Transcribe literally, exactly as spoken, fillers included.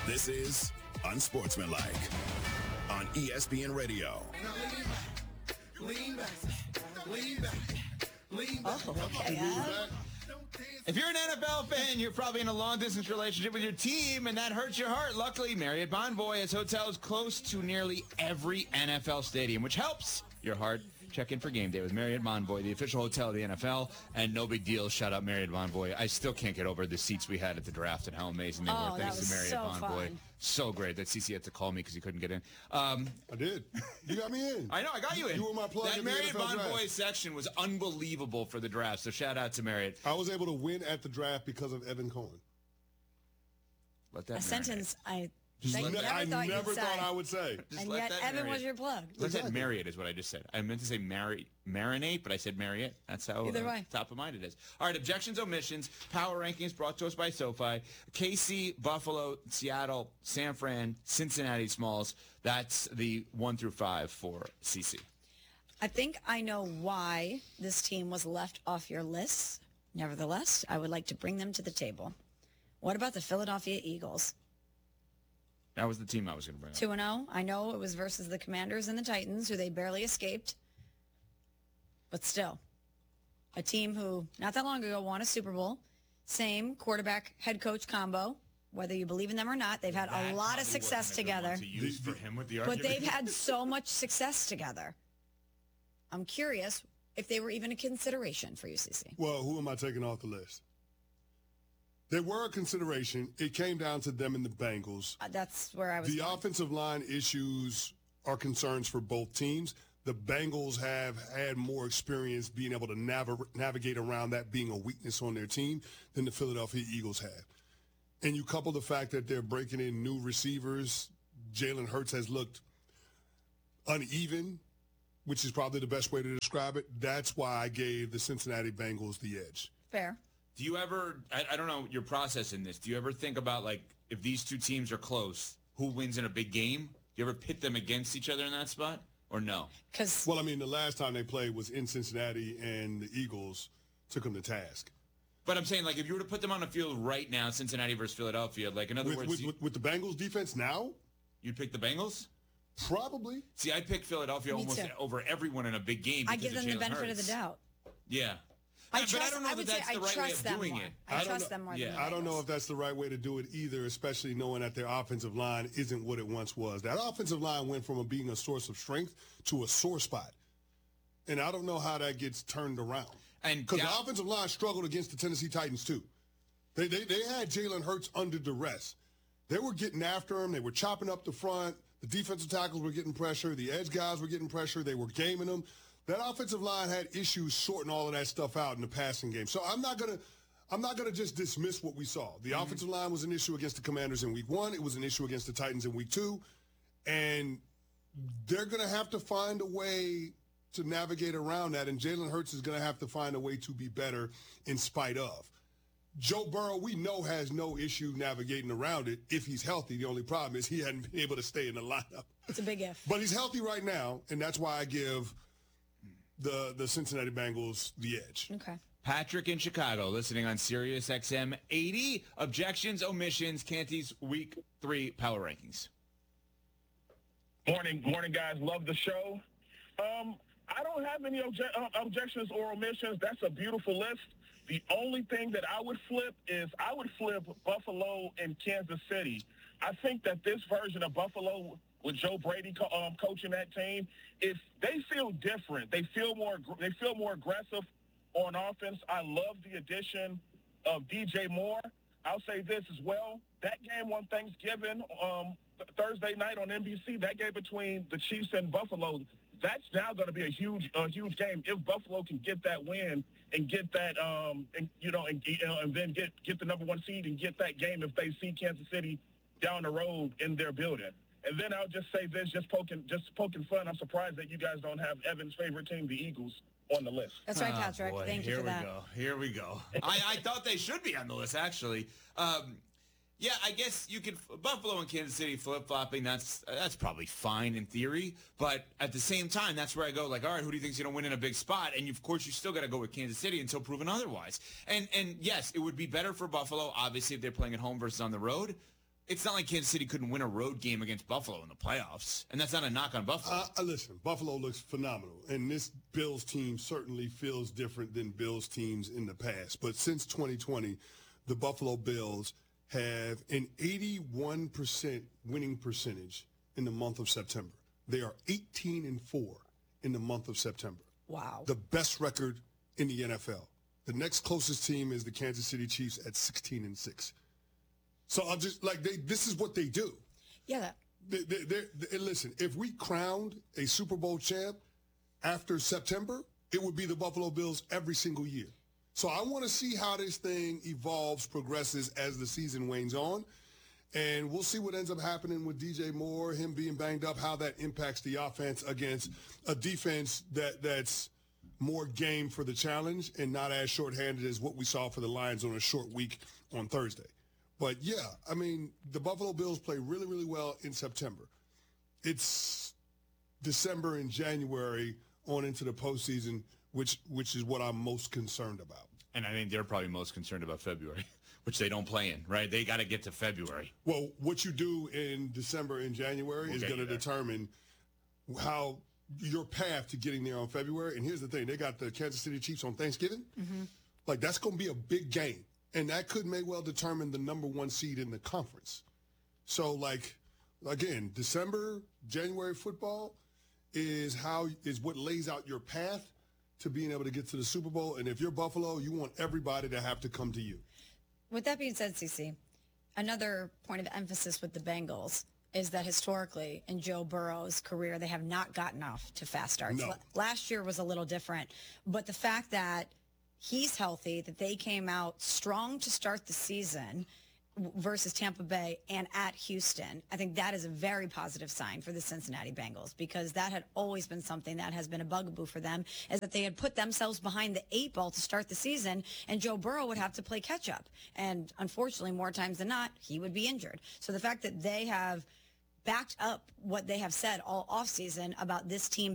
This is Unsportsmanlike on E S P N Radio. Lean back, lean back, lean back. Oh, okay. Yeah. If you're an N F L fan, you're probably in a long-distance relationship with your team, and that hurts your heart. Luckily, Marriott Bonvoy has hotels close to nearly every N F L stadium, which helps your heart. Check in for game day with Marriott Bonvoy, the official hotel of the N F L, and no big deal. Shout out Marriott Bonvoy. I still can't get over the seats we had at the draft and how amazing they Oh, were. that Thanks was to Marriott so Bonvoy. fun. So great that C C had to call me because he couldn't get in. Um, I did. You got me in. I know, I got you in. You were my plug That in the Marriott N F L Bonvoy draft. section was unbelievable for the draft, so shout out to Marriott. I was able to win at the draft because of Evan Cohen. Let that A marinate. sentence I, Just that let you that- never I thought never you'd thought say. I would say. Just And let yet that Evan marinate. was your plug. Let Exactly. that Marriott is what I just said. I meant to say Mari- marinate, but I said Marriott. That's how Either uh, way. top of mind it is. All right, objections, omissions, power rankings brought to us by SoFi. K C, Buffalo, Seattle, San Fran, Cincinnati, Smalls. That's the one through five for C C. I think I know why this team was left off your list. Nevertheless, I would like to bring them to the table. What about the Philadelphia Eagles? That was the team I was going to bring up. two and oh. I know it was versus the Commanders and the Titans, who they barely escaped. But still, a team who not that long ago won a Super Bowl. Same quarterback head coach combo. Whether you believe in them or not, they've had That a lot probably of success wasn't a good one together. to use for him with the But argument. they've had so much success together. I'm curious if they were even a consideration for U C C. Well, who am I taking off the list? They were a consideration. It came down to them and the Bengals. Uh, that's where I was The going. offensive line issues are concerns for both teams. The Bengals have had more experience being able to nav- navigate around that being a weakness on their team than the Philadelphia Eagles have. And you couple the fact that they're breaking in new receivers. Jalen Hurts has looked uneven, which is probably the best way to describe it. That's why I gave the Cincinnati Bengals the edge. Fair. Do you ever, I, I don't know your process in this, do you ever think about, like, if these two teams are close, who wins in a big game? Do you ever pit them against each other in that spot? Or no? Because Well, I mean, the last time they played was in Cincinnati, and the Eagles took them to task. But I'm saying, like, if you were to put them on the field right now, Cincinnati versus Philadelphia, like, in other With, words, with, you, with, with the Bengals defense now, you'd pick the Bengals? probably. See, I pick Philadelphia Me almost too. over everyone in a big game. I because give them of the Jalen benefit Hurts. of the doubt. Yeah. I Yeah, trust, but I don't know would that say that's I the right way trust of them doing more. it. I, I don't trust know- them more yeah. than the I don't know Bengals. if that's the right way to do it either, especially knowing that their offensive line isn't what it once was. That offensive line went from being a source of strength to a sore spot. And I don't know how that gets turned around. And Because down- the offensive line struggled against the Tennessee Titans, too. They, they, they had Jalen Hurts under duress. They were getting after him. They were chopping up the front. The defensive tackles were getting pressure. The edge guys were getting pressure. They were gaming them. That offensive line had issues sorting all of that stuff out in the passing game. So I'm not gonna, I'm not gonna just dismiss what we saw. The Mm-hmm. offensive line was an issue against the Commanders in Week One. It was an issue against the Titans in Week Two, and they're gonna have to find a way to navigate around that. And Jalen Hurts is gonna have to find a way to be better in spite of. Joe Burrow, we know, has no issue navigating around it if he's healthy. The only problem is he hadn't been able to stay in the lineup. It's a big if. But he's healthy right now, and that's why I give the the Cincinnati Bengals the edge. Okay. Patrick in Chicago, listening on Sirius X M eighty. Objections, omissions, Canty's Week three Power Rankings. Morning, morning, guys. Love the show. Um, I don't have any obje- uh, objections or omissions. That's a beautiful list. The only thing that I would flip is I would flip Buffalo and Kansas City. I think that this version of Buffalo with Joe Brady co- um, coaching that team, if they feel different, they feel more they feel more aggressive on offense. I love the addition of D J Moore. I'll say this as well. That game on Thanksgiving, um, th- Thursday night on N B C, that game between the Chiefs and Buffalo, that's now going to be a huge, a huge game. If Buffalo can get that win and get that, um, and you know, and, you know, and then get get the number one seed and get that game if they see Kansas City down the road in their building. And then I'll just say this, just poking, just poking fun. I'm surprised that you guys don't have Evan's favorite team, the Eagles, on the list. That's right, Oh, Patrick. boy. Thank you Here for we that. go. Here we go. I, I thought they should be on the list, actually. Um, yeah, I guess you could Buffalo and Kansas City flip-flopping. That's that's probably fine in theory, but at the same time, that's where I go. Like, all right, who do you think's going to win in a big spot? And you, of course, you still got to go with Kansas City until proven otherwise. And and yes, it would be better for Buffalo, obviously, if they're playing at home versus on the road. it's not like Kansas City couldn't win a road game against Buffalo in the playoffs, and that's not a knock on Buffalo. Uh, uh, listen, Buffalo looks phenomenal, and this Bills team certainly feels different than Bills teams in the past. But since twenty twenty, the Buffalo Bills have an eighty-one percent winning percentage in the month of September. They are eighteen and four in the month of September. Wow. The best record in the N F L. The next closest team is the Kansas City Chiefs at sixteen and six. So I'll just like they. This is what they do. Yeah. That, They, they, they, they, listen, if we crowned a Super Bowl champ after September, it would be the Buffalo Bills every single year. So I want to see how this thing evolves, progresses as the season wanes on. And we'll see what ends up happening with D J Moore, him being banged up, how that impacts the offense against a defense that that's more game for the challenge and not as shorthanded as what we saw for the Lions on a short week on Thursday. But, yeah, I mean, the Buffalo Bills play really, really well in September. It's December and January on into the postseason, which which is what I'm most concerned about. And I think they're probably most concerned about February, which they don't play in, right? They got to get to February. Well, what you do in December and January We'll is get going to you there. determine how your path to getting there on February. And here's the thing. They got the Kansas City Chiefs on Thanksgiving. mm-hmm. Like, that's going to be a big game. And that could may well determine the number one seed in the conference. So, like, again, December, January football is how is what lays out your path to being able to get to the Super Bowl. And if you're Buffalo, you want everybody to have to come to you. With that being said, Cece, another point of emphasis with the Bengals is that historically in Joe Burrow's career, they have not gotten off to fast starts. No. L- Last year was a little different, but the fact that he's healthy, that they came out strong to start the season w- versus Tampa Bay and at Houston, I think that is a very positive sign for the Cincinnati Bengals, because that had always been something that has been a bugaboo for them, is that they had put themselves behind the eight ball to start the season, and Joe Burrow would have to play catch up. And unfortunately, more times than not, he would be injured. So the fact that they have backed up what they have said all offseason about this team